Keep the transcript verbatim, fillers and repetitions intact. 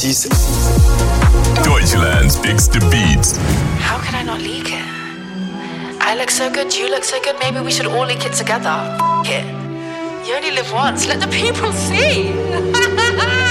six. Deutschland picks the beats. How can I not leak it? I look so good, you look so good, maybe we should all leak it together. F it. You only live once, let the people see.